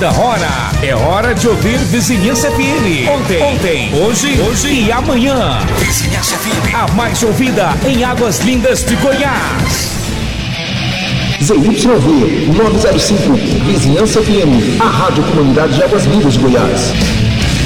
toda hora. É hora de ouvir Vizinhança FM. Ontem, hoje e amanhã. Vizinhança FM, a mais ouvida em Águas Lindas de Goiás. ZYV 905, Vizinhança FM, a Rádio Comunidade de Águas Lindas de Goiás.